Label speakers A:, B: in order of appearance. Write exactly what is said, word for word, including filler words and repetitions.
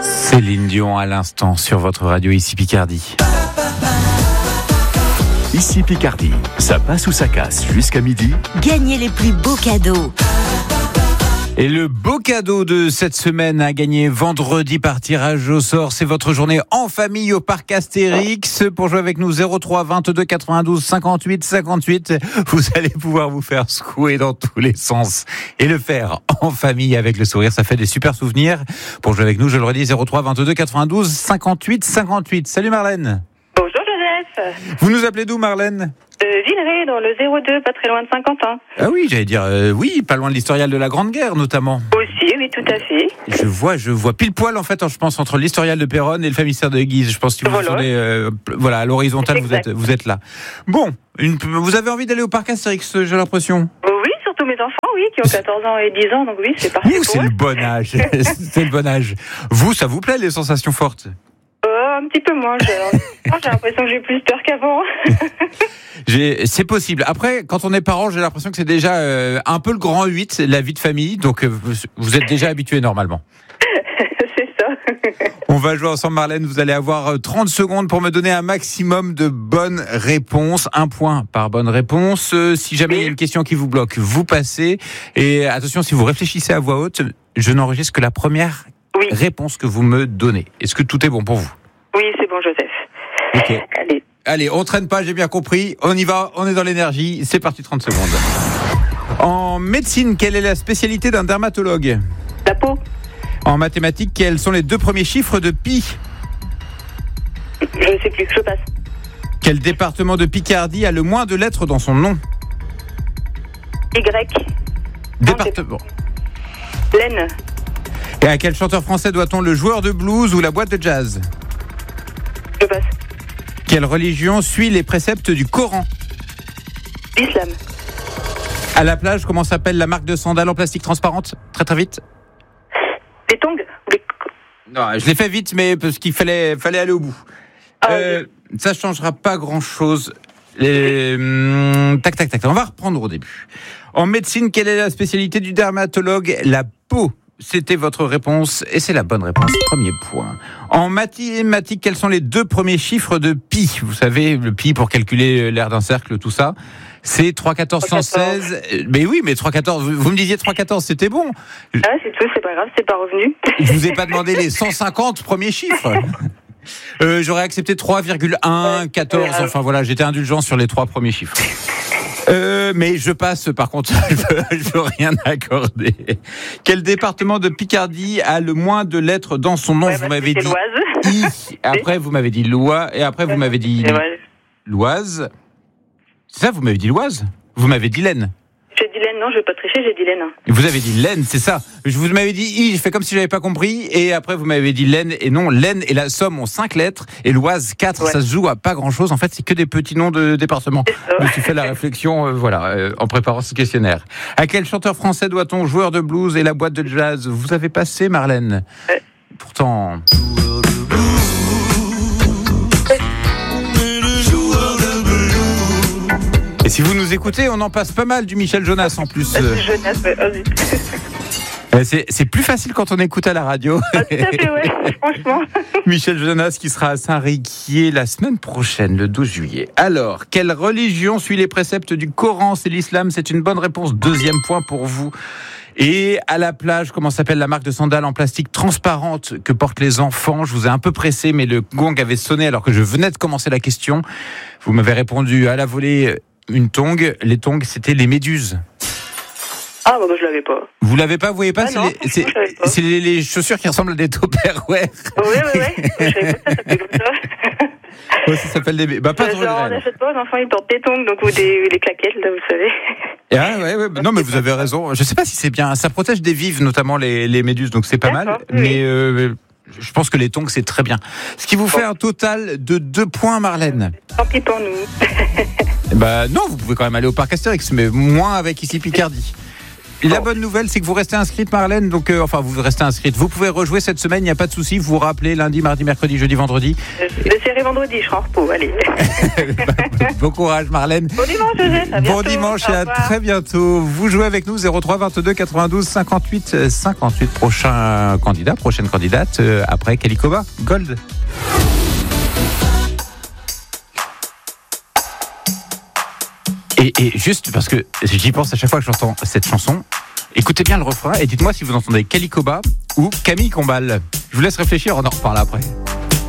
A: Céline Dion à l'instant sur votre radio ici Picardie.
B: Ici Picardie, ça passe ou ça casse jusqu'à midi.
C: Gagnez les plus beaux cadeaux.
A: Et le beau cadeau de cette semaine à gagner vendredi par tirage au sort, c'est votre journée en famille au parc Astérix. Pour jouer avec nous, zéro trois vingt-deux quatre-vingt-douze cinquante-huit cinquante-huit. Vous allez pouvoir vous faire secouer dans tous les sens et le faire en famille avec le sourire. Ça fait des super souvenirs. Pour jouer avec nous, je le redis, zéro trois vingt-deux quatre-vingt-douze cinquante-huit cinquante-huit. Salut Marlène.
D: Bonjour Joseph.
A: Vous nous appelez d'où Marlène ?
D: De Villeray, dans le zéro deux, pas très loin de Saint-Quentin.
A: Ah oui, j'allais dire euh, oui, pas loin de l'historial de la Grande Guerre notamment.
D: Aussi, oui, tout à fait.
A: Je vois, je vois pile poil en fait, je pense entre l'historial de Péronne et le famistère de Guise. Je pense que vous
D: Voilà.
A: tournez, euh, voilà, à l'horizontale, vous êtes, vous êtes là. Bon, une, vous avez envie d'aller au parc Astérix, j'ai l'impression.
D: Oui, surtout mes enfants, oui, qui ont quatorze ans et dix ans, donc oui, c'est parfait
A: Ouh,
D: pour
A: c'est
D: eux.
A: le bon âge, c'est le bon âge. Vous, ça vous plaît les sensations fortes ?
D: Euh, un petit peu moins, j'ai, j'ai l'impression que j'ai plus peur qu'avant.
A: J'ai, c'est possible. Après, quand on est parent, j'ai l'impression que c'est déjà euh, un peu le grand huit, la vie de famille, donc euh, vous, vous êtes déjà habitué normalement.
D: C'est ça.
A: On va jouer ensemble Marlène, vous allez avoir trente secondes pour me donner un maximum de bonnes réponses, un point par bonne réponse. Euh, si jamais il y a une question qui vous bloque, vous passez. Et attention, si vous réfléchissez à voix haute, je n'enregistre que la première
D: Oui.
A: réponse que vous me donnez. Est-ce que tout est bon pour vous ?
D: Oui, c'est bon, Joseph.
A: Ok.
D: Allez.
A: Allez, on traîne pas, j'ai bien compris. On y va, on est dans l'énergie. C'est parti, trente secondes. En médecine, quelle est la spécialité d'un dermatologue ?
D: La peau.
A: En mathématiques, quels sont les deux premiers chiffres de pi ?
D: Je ne sais plus, je passe.
A: Quel département de Picardie a le moins de lettres dans son nom ?
D: Y.
A: Département.
D: Laine.
A: Et à quel chanteur français doit-on le joueur de blues ou la boîte de jazz ?
D: Je passe.
A: Quelle religion suit les préceptes du Coran ?
D: L'islam.
A: À la plage, comment s'appelle la marque de sandales en plastique transparente ? Très très vite.
D: Les tongs ou les...
A: Non, je l'ai fait vite, mais parce qu'il fallait, fallait aller au bout.
D: Ah,
A: euh,
D: oui.
A: Ça changera pas grand-chose. Les... hum, tac, tac, tac. On va reprendre au début. En médecine, quelle est la spécialité du dermatologue ? La peau. C'était votre réponse et c'est la bonne réponse. Premier point. En mathématiques, quels sont les deux premiers chiffres de pi ? Vous savez, le pi pour calculer l'aire d'un cercle, tout ça. C'est trois quatorze cent seize. Mais oui, mais trois quatorze, vous me disiez trois quatorze, c'était bon.
D: Ah, c'est tout, c'est pas grave, c'est pas revenu.
A: Je vous ai pas demandé les cent cinquante premiers chiffres. Euh, j'aurais accepté trois virgule un, quatorze, enfin voilà, j'étais indulgent sur les trois premiers chiffres. Euh, mais je passe, par contre, je veux, je veux rien accorder. Quel département de Picardie a le moins de lettres dans son nom ?
D: Ouais,
A: Vous
D: bah,
A: m'avez
D: c'est
A: dit
D: l'Oise.
A: I. Après, vous m'avez dit Loire. Et après, vous m'avez dit
D: C'est vrai.
A: l'Oise. C'est ça, vous m'avez dit l'Oise ? Vous m'avez dit l'Aisne.
D: J'ai dit laine, non, je vais pas tricher, j'ai dit laine.
A: Vous avez dit l'Aisne, c'est ça. Je vous m'avez dit I, j'ai fait comme si j'avais pas compris. Et après, vous m'avez dit l'Aisne. Et non, l'Aisne et la Somme ont cinq lettres. Et l'Oise, quatre.
D: Ouais.
A: Ça se joue à pas grand chose. En fait, c'est que des petits noms de départements. Je me suis fait la réflexion, euh, voilà, euh, en préparant ce questionnaire. À quel chanteur français doit-on joueur de blues et la boîte de jazz ? Vous avez passé, Marlène.
D: Ouais.
A: Pourtant. Et si vous nous écoutez, on en passe pas mal du Michel Jonas en plus.
D: Euh, Jonas, ouais, oh, zut.
A: Euh, C'est, c'est plus facile quand on écoute à la radio.
D: Ah, tout à fait, ouais, franchement.
A: Michel Jonas qui sera à Saint-Riquier la semaine prochaine, le douze juillet. Alors, quelle religion suit les préceptes du Coran ? C'est l'islam, c'est une bonne réponse. Deuxième point pour vous. Et à la plage, comment s'appelle la marque de sandales en plastique transparente que portent les enfants ? Je vous ai un peu pressé, mais le gong avait sonné alors que je venais de commencer la question. Vous m'avez répondu à la volée une tongue. Les tongs, c'était les méduses.
D: Ah, bah, bah, je l'avais pas.
A: Vous l'avez pas, vous voyez pas,
D: Ah
A: c'est,
D: non,
A: les, c'est,
D: franchement, je savais pas.
A: c'est les, les chaussures qui ressemblent à des tupperware.
D: Oui, oui, oui. Je savais pas que ça s'appelait comme ça.
A: Ouais, ça s'appelle des... Bah, pas de
D: Genre, on
A: regret.
D: n'achète pas aux enfants, ils portent des tongs, donc, ou des, des claquettes, là, vous savez.
A: Ah ouais, ouais, non mais vous avez raison. Je sais pas si c'est bien. Ça protège des vives, notamment les, les méduses, donc c'est pas mal.
D: D'accord, oui.
A: Mais euh, je pense que les tongs c'est très bien. Ce qui vous fait un total de deux points, Marlène.
D: Tant pis pour nous.
A: Bah non, vous pouvez quand même aller au parc Astérix, mais moins avec ici Picardie. Et la bonne nouvelle, c'est que vous restez inscrite, Marlène. Donc, euh, enfin, vous restez inscrite. Vous pouvez rejouer cette semaine, il n'y a pas de souci. Vous vous rappelez lundi, mardi, mercredi, jeudi, vendredi.
D: Euh, Le série vendredi, je serai en repos, allez.
A: Bon courage, Marlène.
D: Bon dimanche, Josette, à
A: Bon
D: bientôt.
A: dimanche
D: Au
A: et à
D: revoir.
A: très bientôt. Vous jouez avec nous zéro trois vingt-deux quatre-vingt-douze cinquante-huit cinquante-huit. Prochain candidat, prochaine candidate euh, après Kalikoba Gold. Et, et juste parce que j'y pense à chaque fois que j'entends cette chanson, écoutez bien le refrain et dites-moi si vous entendez Kalikoba ou Camille Combal. Je vous laisse réfléchir, on en reparle après.